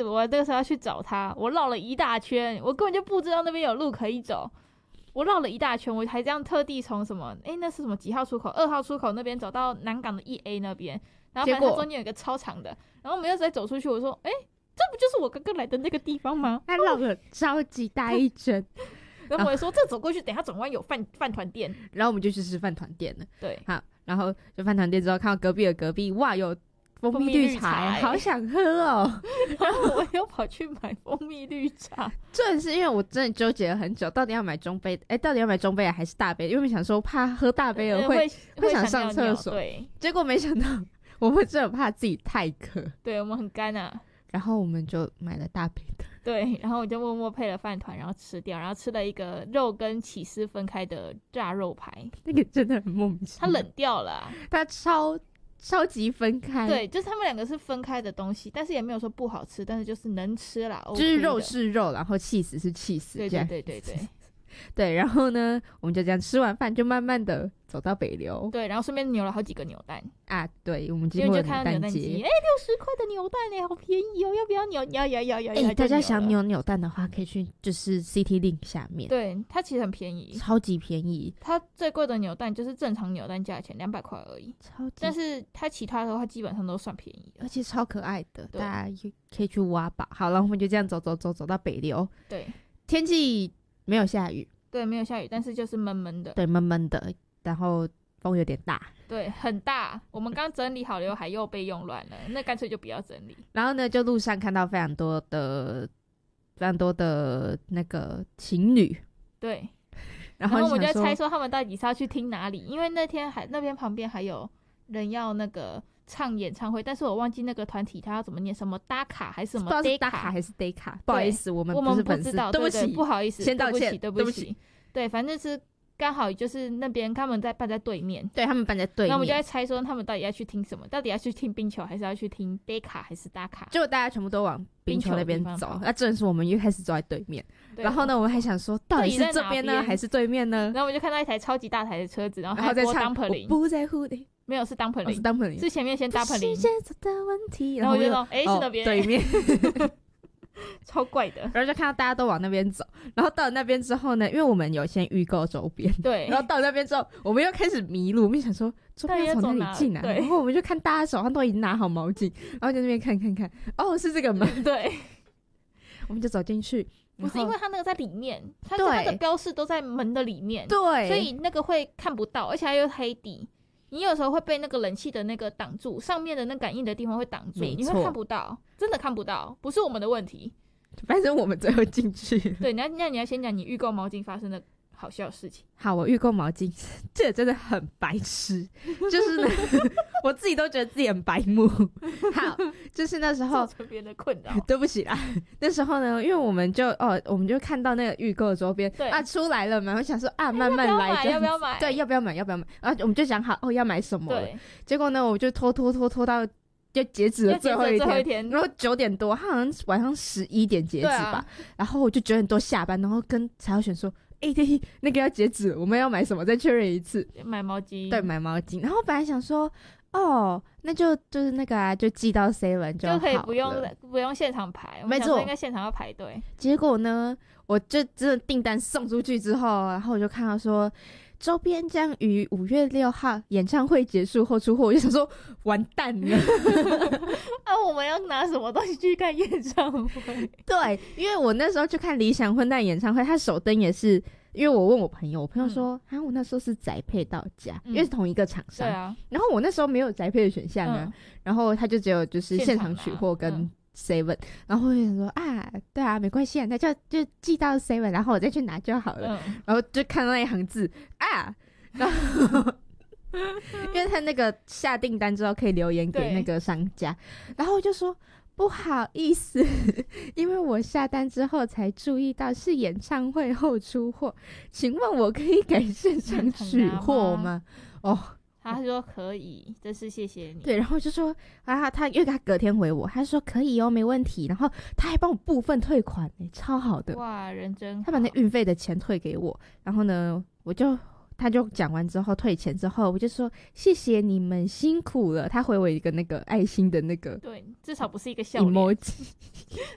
我那个时候要去找他，我绕了一大圈，我根本就不知道那边有路可以走。我绕了一大圈，我还这样特地从什么那是什么几号出口2号出口那边走到南港的1A 那边，然后反正它中间有一个超长的，然后我们又再走出去，我说这不就是我刚刚来的那个地方吗？ 他绕了超级大一圈然后我说这走过去等一下转弯有饭团店， 然后我们就去吃饭团店了。 对， 好，然后就饭团店之后看到隔壁的隔壁，哇，有蜂蜜绿茶，好想喝哦。 然后我又跑去买蜂蜜绿茶。 这是因为我真的纠结了很久，到底要买中杯，到底要买中杯还是大杯？因为想说怕喝大杯了会想上厕所， 对。 结果没想到我们真的怕自己太渴， 对，我们很干啊。 然后我们就买了大杯的， 对，然后我就默默配了饭团，然后吃掉，然后吃了一个肉跟起司分开的炸肉排， 那个真的很莫名其妙， 它冷掉了啊， 它超级分开， 对，就是他们两个是分开的东西，但是也没有说不好吃，但是就是能吃啦， 就是肉是肉，然后起司是起司， 对对对对对对，然后呢，我们就这样吃完饭就慢慢的走到北流， 对，然后顺便扭了好几个扭蛋啊，对，我们经过扭蛋节，60块的扭蛋好便宜哦，要不要扭？要， 大家想扭蛋的话，可以去就是 City Link 下面， 对，它其实很便宜， 超级便宜， 它最贵的扭蛋就是正常扭蛋价钱200块而已，但是它其他的话基本上都算便宜， 而且超可爱的，大家可以去挖宝。好了，我们就这样走到北流， 对， 天气没有下雨， 对，没有下雨，但是就是闷闷的， 对，闷闷的，然後风有点大， 对，很大。我们刚整理好刘海又被用乱了，那干脆就不要整理。 然后呢，就路上看到非常多的那个情侣， 对， 然后我们就在猜说他们到底是要去听哪里，因为那边旁边还有人要那个唱演唱会，但是我忘记那个团体他要怎么念，什么达卡还是什么 day 卡还是 day 卡，不好意思，我们不是粉丝， 对不起，不好意思， 先道歉， 对不起。对，反正是刚好就是那边他们办在对面， 对，他们办在对面， 那我们就在猜说他们到底要去听什么，到底要去听冰球还是要去听 day 卡还是达卡， 结果大家全部都往冰球那边走，那正是我们一开始走在对面，然后呢我们还想说到底是这边呢还是对面呢， 然后我们就看到一台超级大台的车子，然后在唱 Dumpling， 不在乎的， 没有是 Dumpling，是前面先 Dumpling， 然后我就说是那边对面超怪的， 然后就看到大家都往那边走，然后到了那边之后呢，因为我们有先预购周边， 对， 然后到了那边之后，我们又开始迷路，我们想说周边要从哪里进啊？然后我们就看大家手上都已经拿好毛巾，然后在那边看，哦，是这个门， 对， 我们就走进去。 不是因为它那个在里面，它的标示都在门的里面， 对， 所以那个会看不到，而且还有黑底。你有时候会被那个冷气的那个挡住，上面的那感应的地方会挡住，你会看不到，真的看不到，不是我们的问题。 反正我们最后进去。 对，那你要先讲你预购毛巾发生的好笑的事情。 好，我预购毛巾，这个真的很白痴，就是呢，我自己都觉得自己很白目。好，就是那时候造成别人的困扰。 对不起啦，那时候呢，因为我们就看到那个预购周边啊出来了嘛，我想说啊，慢慢来， 要不要买？ 对，要不要买？然后我们就讲好要买什么了。结果呢，我就拖到就截止了最后一天，然后9点多，他好像晚上11点截止吧，然后我就9点多下班，然后跟曹耀璇说。那个要截止了，我们要买什么？再确认一次。 买毛巾。 对，买毛巾。然后本来想说，那就是那个啊，就寄到 7 就好了， 就可以不用现场排。 没错， 应该现场要排队。 结果呢，我就真的订单送出去之后，然后我就看到说。周边将于5月6号演唱会结束后出货，我就想说完蛋了我们要拿什么东西去看演唱会？ 对，因为我那时候去看理想混蛋演唱会，他首登也是，因为我问我朋友说我那时候是宅配到家，因为是同一个厂商，对啊，然后我那时候没有宅配的选项啊，然后他就只有就是现场取货跟7，然后我就想说对啊，没关系啊，那就寄到7，然后我再去拿就好了。然后就看到那一行字然后因为他那个下订单之后可以留言给那个商家，然后我就说不好意思，因为我下单之后才注意到是演唱会后出货，请问我可以改现场取货吗？ 他说可以，真是谢谢你。 对，然后就说因为他隔天回我，他说可以没问题，然后他还帮我部分退款超好的， 哇，人真好。 他把那运费的钱退给我，然后呢，他就讲完之后退钱之后，我就说谢谢你们辛苦了。他回我一个那个爱心的那个， 对，至少不是一个笑脸。